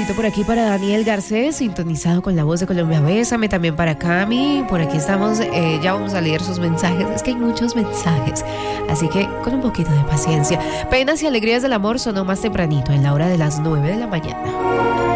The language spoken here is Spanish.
saludito por aquí para Daniel Garcés, sintonizado con La Voz de Colombia. Bésame, también para Cami. Por aquí estamos, ya vamos a leer sus mensajes. Es que hay muchos mensajes, así que con un poquito de paciencia. Penas y alegrías del amor sonó más tempranito, en la hora de las 9 de la mañana.